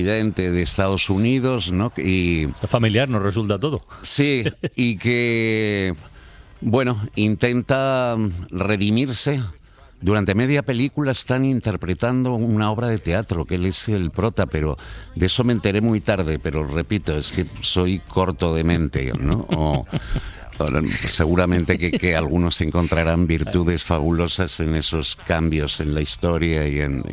presidente de Estados Unidos, ¿no? Y familiar nos resulta todo. sí, y que, bueno, intenta redimirse. Durante media película están interpretando una obra de teatro, que él es el prota, pero de eso me enteré muy tarde, pero repito, es que soy corto de mente, ¿no? Seguramente que algunos encontrarán virtudes fabulosas en esos cambios en la historia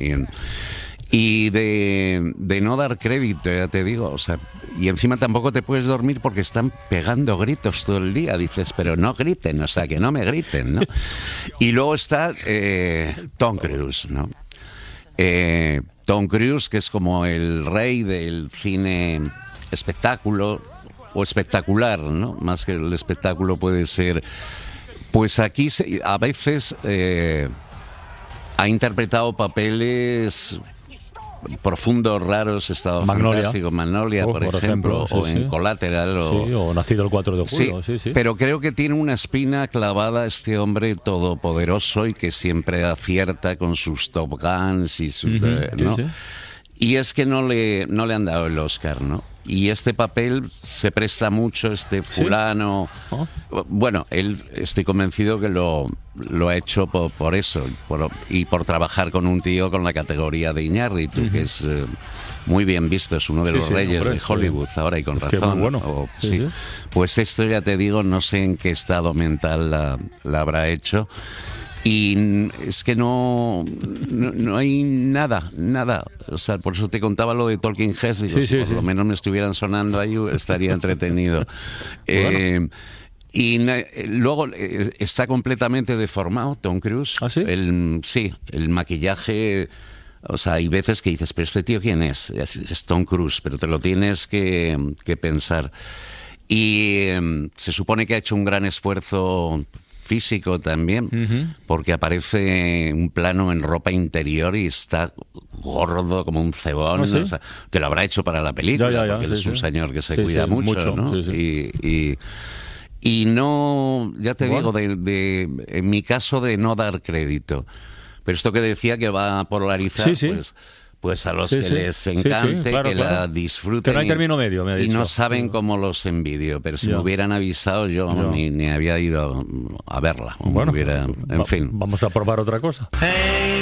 y de no dar crédito, ya te digo, o sea, y encima tampoco te puedes dormir porque están pegando gritos todo el día, dices, pero no griten, o sea, que no me griten, ¿no? Y luego está Tom Cruise, ¿no? Tom Cruise, que es como el rey del cine espectáculo, o espectacular, ¿no? Más que el espectáculo puede ser, pues aquí a veces ha interpretado papeles profundos, raros, estado fantástico, Magnolia, por ejemplo, sí, o en Collateral, o Nacido el 4 de julio, sí. Pero creo que tiene una espina clavada este hombre todopoderoso y que siempre acierta con sus Top Guns y su, ¿no? Sí. Y es que no le han dado el Oscar, ¿no? Y este papel se presta mucho, este fulano. ¿Sí? Bueno, él estoy convencido que lo ha hecho por eso, y por trabajar con un tío con la categoría de Iñárritu, que es muy bien visto, es uno de los reyes de Hollywood ahora, y con razón. Bueno. Sí. Pues esto, ya te digo, no sé en qué estado mental la habrá hecho. Y es que no hay nada. O sea, por eso te contaba lo de Talking Heads. Digo, si por lo menos me estuvieran sonando ahí, estaría entretenido. Bueno. Y luego está completamente deformado Tom Cruise. ¿Ah, sí? El maquillaje. O sea, hay veces que dices, pero este tío, ¿quién es? Es Tom Cruise, pero te lo tienes que pensar. Y se supone que ha hecho un gran esfuerzo físico también, porque aparece un plano en ropa interior y está gordo como un cebón, ¿sí? O sea, que lo habrá hecho para la película, porque él es un señor que se cuida mucho, ¿no? Y no, ya te digo, en mi caso, de no dar crédito. Pero esto que decía que va a polarizar, pues a los que les encante, claro, que la disfruten. Que no hay término medio, me ha dicho. Y no saben cómo los envidio, pero si me hubieran avisado yo ni había ido a verla. Bueno, en fin. Vamos a probar otra cosa.